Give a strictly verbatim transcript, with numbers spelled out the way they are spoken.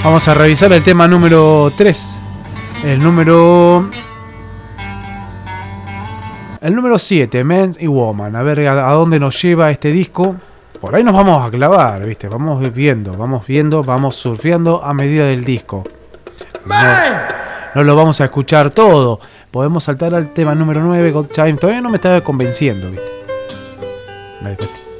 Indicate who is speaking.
Speaker 1: Vamos a revisar el tema número tres. El número... El número siete, Man y Woman. A ver a, a dónde nos lleva este disco. Por ahí nos vamos a clavar, ¿viste? Vamos viendo, vamos viendo, vamos surfeando a medida del disco. No, no lo vamos a escuchar todo. Podemos saltar al tema número nueve, God Time. Todavía no me estaba convenciendo, ¿viste?